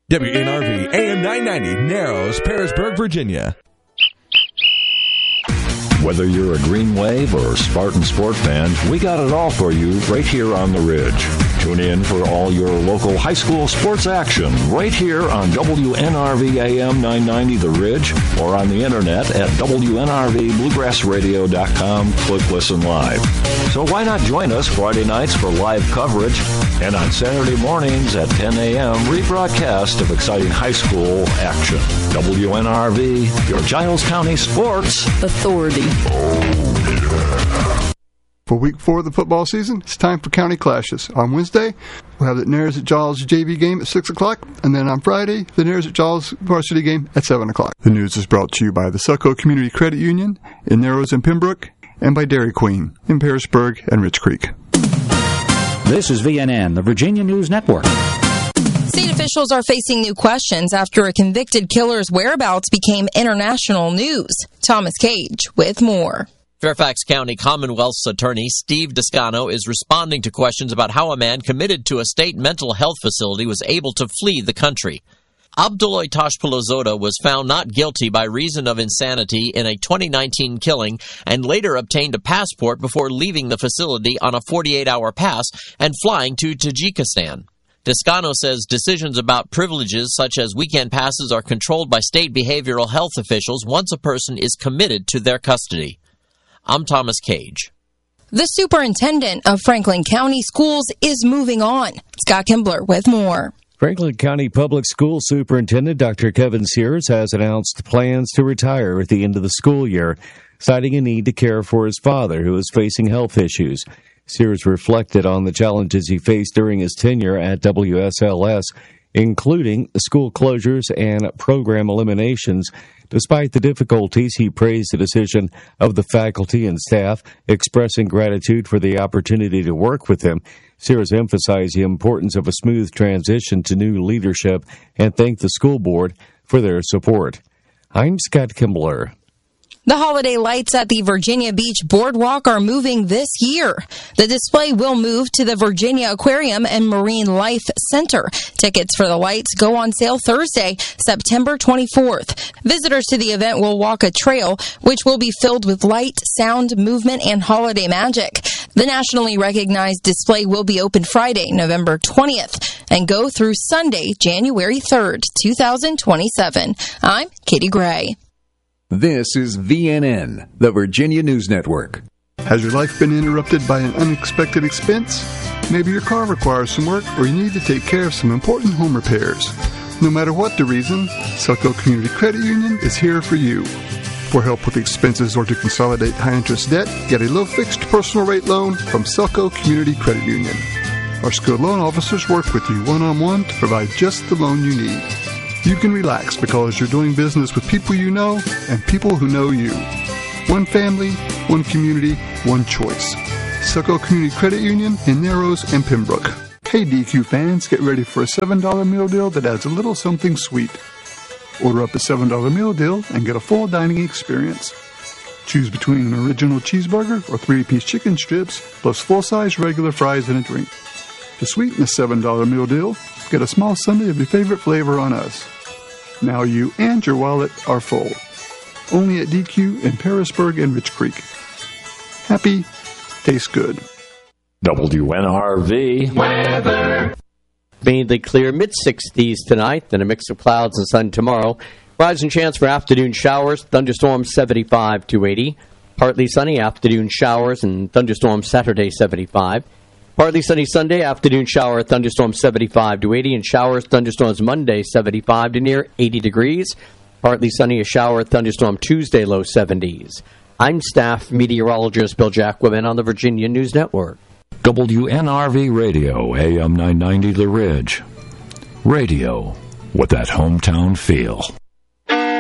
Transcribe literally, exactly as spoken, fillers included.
W N R V A M nine ninety, Narrows, Parisburg, Virginia. Whether you're a Green Wave or Spartan Sport fan, we got it all for you right here on the Ridge. Tune in for all your local high school sports action right here on W N R V A M nine ninety The Ridge or on the internet at W N R V bluegrass radio dot com. Click Listen Live. So why not join us Friday nights for live coverage and on Saturday mornings at ten a.m. rebroadcast of exciting high school action. W N R V, your Giles County Sports Authority. For week four of the football season, it's time for county clashes. On Wednesday, we'll have the Narrows at Giles J V game at six o'clock, and then on Friday, the Narrows at Giles varsity game at seven o'clock. The news is brought to you by the Succo Community Credit Union in Narrows and Pembroke, and by Dairy Queen in Parisburg and Rich Creek. This is V N N, the Virginia News Network. State officials are facing new questions after a convicted killer's whereabouts became international news. Thomas Cage with more. Fairfax County Commonwealth's attorney Steve Descano is responding to questions about how a man committed to a state mental health facility was able to flee the country. Abduloy Tashpolozota was found not guilty by reason of insanity in a twenty nineteen killing and later obtained a passport before leaving the facility on a forty-eight hour pass and flying to Tajikistan. Descano says decisions about privileges such as weekend passes are controlled by state behavioral health officials once a person is committed to their custody. I'm Thomas Cage. The superintendent of Franklin County Schools is moving on. Scott Kimbler with more. Franklin County Public School Superintendent Doctor Kevin Sears has announced plans to retire at the end of the school year, citing a need to care for his father, who is facing health issues. Sears reflected on the challenges he faced during his tenure at W S L S, including school closures and program eliminations. Despite the difficulties, he praised the decision of the faculty and staff, expressing gratitude for the opportunity to work with him. Sears emphasized the importance of a smooth transition to new leadership and thanked the school board for their support. I'm Scott Kimbler. The holiday lights at the Virginia Beach Boardwalk are moving this year. The display will move to the Virginia Aquarium and Marine Life Center. Tickets for the lights go on sale Thursday, September twenty-fourth. Visitors to the event will walk a trail, which will be filled with light, sound, movement, and holiday magic. The nationally recognized display will be open Friday, November twentieth, and go through Sunday, January third, two thousand twenty-seven. I'm Katie Gray. This is V N N, the Virginia News Network. Has your life been interrupted by an unexpected expense? Maybe your car requires some work, or you need to take care of some important home repairs. No matter what the reason, Succo Community Credit Union is here for you. For help with expenses or to consolidate high-interest debt, get a low-fixed personal rate loan from Succo Community Credit Union. Our skilled loan officers work with you one-on-one to provide just the loan you need. You can relax because you're doing business with people you know and people who know you. One family, one community, one choice. Succo Community Credit Union in Narrows and Pembroke. Hey D Q fans, get ready for a seven dollar meal deal that adds a little something sweet. Order up a seven dollar meal deal and get a full dining experience. Choose between an original cheeseburger or three-piece chicken strips plus full-size regular fries and a drink. To sweeten the seven dollar meal deal, get a small sundae of your favorite flavor on us. Now you and your wallet are full. Only at D Q in Parisburg and Rich Creek. Happy, tastes good. W N R V weather. Mainly clear, mid sixties tonight, then a mix of clouds and sun tomorrow. Rising chance for afternoon showers, thunderstorms seventy-five to eighty. Partly sunny afternoon showers and thunderstorms Saturday seventy-five. Partly sunny Sunday, afternoon shower, thunderstorms seventy-five to eighty, and showers, thunderstorms Monday, seventy-five to near eighty degrees. Partly sunny, a shower, thunderstorm Tuesday, low seventies. I'm staff meteorologist Bill Jacquemin on the Virginia News Network. W N R V Radio, A M nine ninety The Ridge. Radio with that hometown feel.